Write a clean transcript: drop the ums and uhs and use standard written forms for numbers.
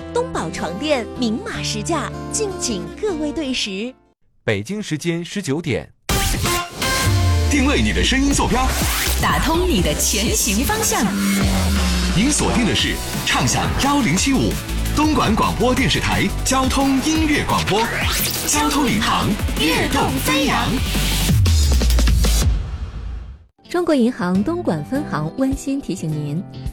东宝床垫明码实价，敬请各位对时。 北京时间19点， 定位你的声音坐标， 打通你的前行方向。 您锁定的是畅享1075东莞广播电视台交通音乐广播，交通领航，跃动飞扬。 中国银行东莞分行温馨提醒您，